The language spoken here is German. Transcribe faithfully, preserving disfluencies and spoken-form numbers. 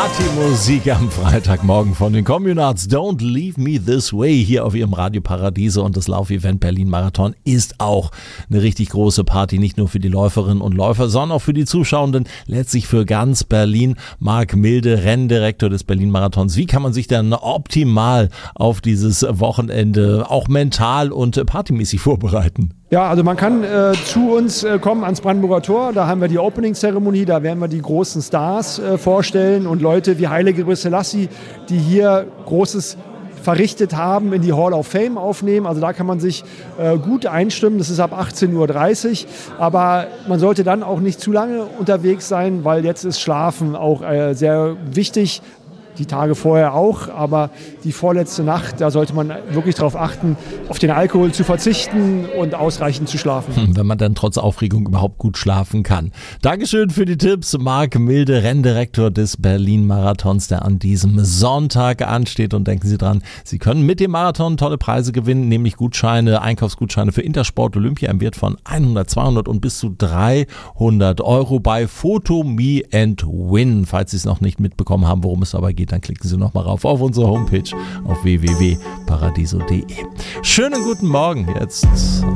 Partymusik am Freitagmorgen von den Communards. Don't Leave Me This Way hier auf ihrem Radio Paradiso, und das Laufevent Berlin Marathon ist auch eine richtig große Party, nicht nur für die Läuferinnen und Läufer, sondern auch für die Zuschauenden, letztlich für ganz Berlin. Marc Milde, Renndirektor des Berlin Marathons. Wie kann man sich denn optimal auf dieses Wochenende auch mental und partymäßig vorbereiten? Ja, also man kann äh, zu uns äh, kommen ans Brandenburger Tor, da haben wir die Opening-Zeremonie, da werden wir die großen Stars äh, vorstellen und Leute wie Haile Gebrselassie, die hier Großes verrichtet haben, in die Hall of Fame aufnehmen. Also da kann man sich äh, gut einstimmen, das ist ab achtzehn Uhr dreißig, aber man sollte dann auch nicht zu lange unterwegs sein, weil jetzt ist Schlafen auch äh, sehr wichtig. Die Tage vorher auch, aber die vorletzte Nacht, da sollte man wirklich darauf achten, auf den Alkohol zu verzichten und ausreichend zu schlafen. Wenn man dann trotz Aufregung überhaupt gut schlafen kann. Dankeschön für die Tipps, Marc Milde, Renndirektor des Berlin Marathons, der an diesem Sonntag ansteht. Und denken Sie dran, Sie können mit dem Marathon tolle Preise gewinnen, nämlich Gutscheine, Einkaufsgutscheine für Intersport Olympia im Wert von hundert, zweihundert und bis zu dreihundert Euro bei Photo Me and Win. Falls Sie es noch nicht mitbekommen haben, worum es dabei geht, dann klicken Sie noch mal rauf auf unsere Homepage auf w w w punkt paradiso punkt d e. Schönen guten Morgen jetzt.